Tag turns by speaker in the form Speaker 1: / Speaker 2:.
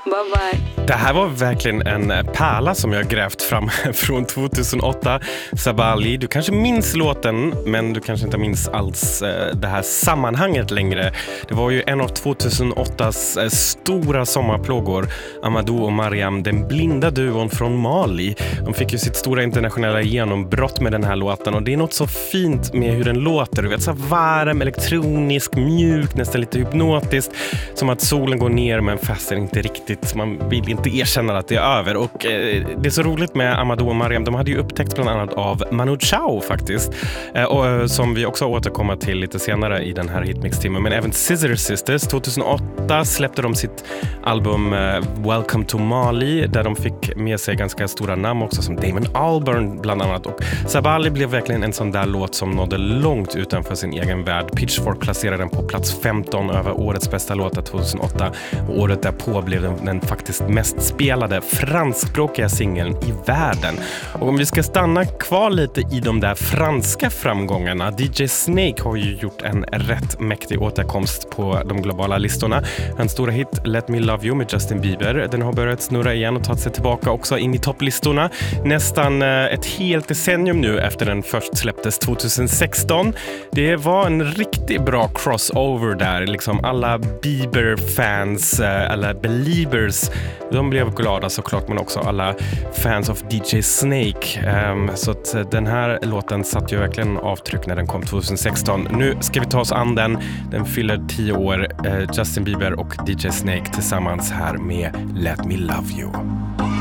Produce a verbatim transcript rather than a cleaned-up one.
Speaker 1: Bye bye.
Speaker 2: Det här var verkligen en pärla som jag grävt fram från tjugohundraåtta. Sabah Ali, du kanske minns låten, men du kanske inte minns alls det här sammanhanget längre. Det var ju en av tjugohundraåttas stora sommarplågor. Amadou och Mariam, den blinda duon från Mali. De fick ju sitt stora internationella genombrott med den här låten, och det är något så fint med hur den låter. Du vet, så varm, elektronisk, mjuk, nästan lite hypnotiskt. Som att solen går ner men fäster inte riktigt. Man vill inte erkänna att det är över. Och eh, det är så roligt med Amadou och Mariam. De hade ju upptäckts bland annat av Manu Chao faktiskt. Eh, och som vi också återkommer till lite senare i den här hitmix-timmen. Men även Scissor Sisters. tjugohundraåtta släppte de sitt album eh, Welcome to Mali, där de fick med sig ganska stora namn också, som Damon Albarn bland annat. Och Sabah Ali blev verkligen en sån där låt som nådde långt utanför sin egen värld. Pitchfork placerade den på plats femton över årets bästa låtar tjugohundraåtta. Och året därpå blev den, den faktiskt mest spelade franskspråkiga singeln i världen. Och om vi ska stanna kvar lite i de där franska framgångarna. D J Snake har ju gjort en rätt mäktig återkomst på de globala listorna. Hans stora hit Let Me Love You med Justin Bieber, den har börjat snurra igen och tagit sig tillbaka också in i topplistorna. Nästan ett helt decennium nu efter den först släpptes tjugohundrasexton. Det var en riktigt bra crossover där. Liksom alla Bieber-fans, alla Beliebers, de blev glada såklart, men också alla fans av D J Snake. Um, så att den här låten satt ju verkligen avtryck när den kom tjugohundrasexton. Nu ska vi ta oss an den. Den fyller tio år. Uh, Justin Bieber och D J Snake tillsammans här med Let Me Love You.